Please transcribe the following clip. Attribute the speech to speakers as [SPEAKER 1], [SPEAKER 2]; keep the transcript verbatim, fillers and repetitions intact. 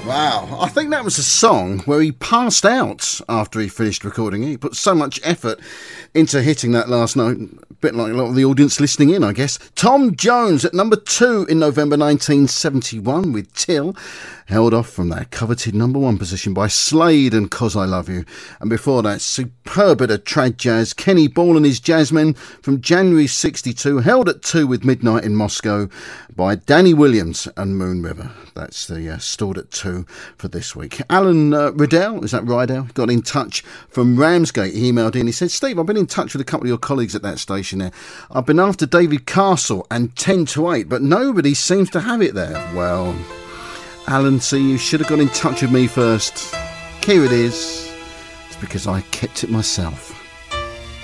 [SPEAKER 1] Wow, I think that was a song where he passed out after he finished recording it. He put so much effort into hitting that last note, a bit like a lot of the audience listening in, I guess. Tom Jones at number two in November nineteen seventy-one with Till, held off from that coveted number one position by Slade and 'Cause I Love You. And before that, superb bit of trad jazz, Kenny Ball and his Jazzmen from January sixty-two, held at two with Midnight in Moscow by Danny Williams and Moon River. That's the uh, stored at two for this week. Alan uh, Riddell, is that Riddell, got in touch from Ramsgate. He emailed in, he said, Steve, I've been in touch with a couple of your colleagues at that station there. I've been after David Castle and ten to eight, but nobody seems to have it there. Well, Alan, see, you should have got in touch with me first. Here it is. It's because I kept it myself.